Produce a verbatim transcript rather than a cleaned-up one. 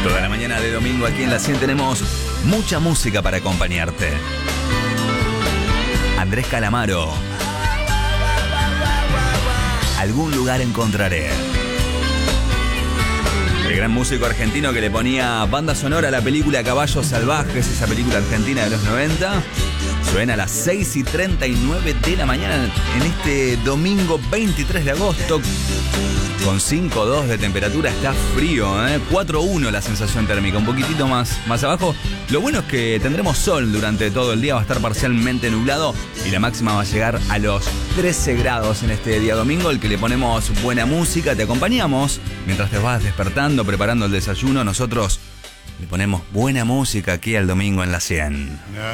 Toda la mañana de domingo aquí en La cien tenemos mucha música para acompañarte. Andrés Calamaro. Algún lugar encontraré. El gran músico argentino que le ponía banda sonora a la película Caballos Salvajes, esa película argentina de los noventa. Suena a las seis y treinta y nueve de la mañana en este domingo veintitrés de agosto. Con cinco dos de temperatura, está frío, ¿eh? cuatro uno la sensación térmica, un poquitito más, más abajo. Lo bueno es que tendremos sol durante todo el día, va a estar parcialmente nublado y la máxima va a llegar a los trece grados en este día domingo, el que le ponemos buena música, te acompañamos mientras te vas despertando, preparando el desayuno. Nosotros le ponemos buena música aquí al domingo en La cien.